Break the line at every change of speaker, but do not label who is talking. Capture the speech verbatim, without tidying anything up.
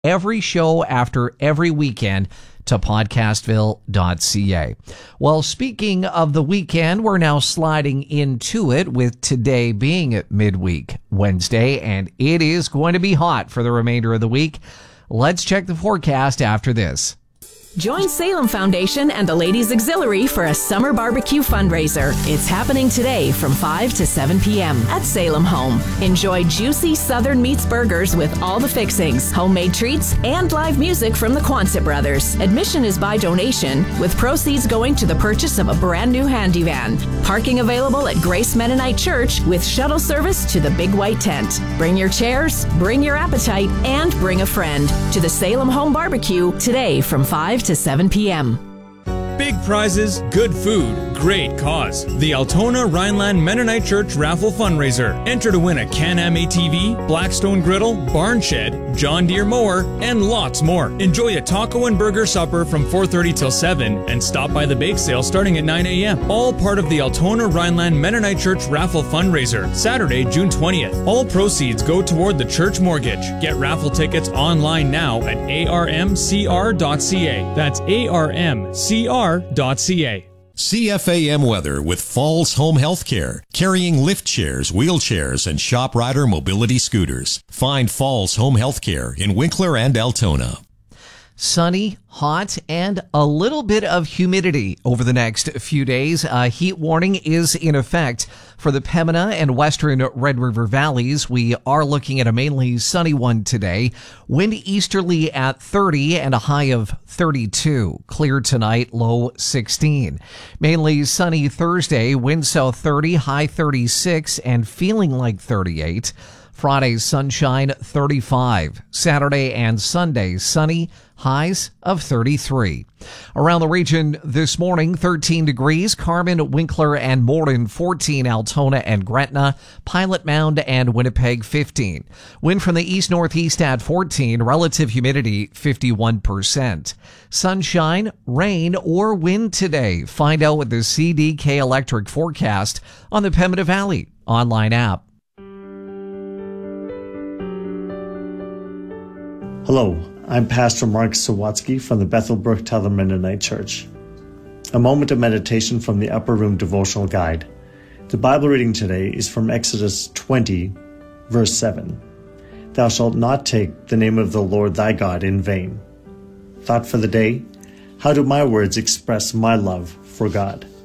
every show after every weekend to podcastville dot c a. Well, speaking of the weekend, we're now sliding into it with today being midweek Wednesday, and it is going to be hot for the remainder of the week. Let's check the forecast after this.
Join Salem Foundation and the Ladies Auxiliary for a summer barbecue fundraiser. It's happening today from five to seven p.m. at Salem Home. Enjoy juicy Southern Meats burgers with all the fixings, homemade treats, and live music from the Quonset brothers. Admission is by donation, with proceeds going to the purchase of a brand new handy van. Parking available at Grace Mennonite Church with shuttle service to the Big White Tent. Bring your chairs, bring your appetite, and bring a friend to the Salem Home Barbecue today from five to seven p.m.
Big prizes, good food, great cause. The Altona Rhineland Mennonite Church Raffle Fundraiser. Enter to win a Can-Am A T V, Blackstone Griddle, Barn Shed, John Deere Mower, and lots more. Enjoy a taco and burger supper from four thirty till seven and stop by the bake sale starting at nine a.m. All part of the Altona Rhineland Mennonite Church Raffle Fundraiser, Saturday, June twentieth. All proceeds go toward the church mortgage. Get raffle tickets online now at A R M C R dot C A. That's A R M C R dot C A.
C F A M weather with Falls Home Healthcare, carrying lift chairs, wheelchairs, and shop rider mobility scooters. Find Falls Home Healthcare in Winkler and Altona.
Sunny, hot, and a little bit of humidity over the next few days. A heat warning is in effect for the Pembina and western Red River valleys. We are looking at a mainly sunny one today. Wind easterly at thirty and a high of thirty-two. Clear tonight, low sixteen. Mainly sunny Thursday, wind south thirty, high thirty-six, and feeling like thirty-eight. Friday, sunshine, thirty-five. Saturday and Sunday, sunny, highs of thirty-three. Around the region this morning, thirteen degrees, Carmen, Winkler, and Morden, fourteen, Altona and Gretna, Pilot Mound and Winnipeg, fifteen. Wind from the east-northeast at fourteen, relative humidity, fifty-one percent. Sunshine, rain, or wind today. Find out with the C D K Electric forecast on the Pembina Valley online app.
Hello, I'm Pastor Mark Sawatsky from the Bethel Brook Tyler Mennonite Church. A moment of meditation from the Upper Room Devotional Guide. The Bible reading today is from Exodus twenty, verse seven. Thou shalt not take the name of the Lord thy God in vain. Thought for the day: how do my words express my love for God?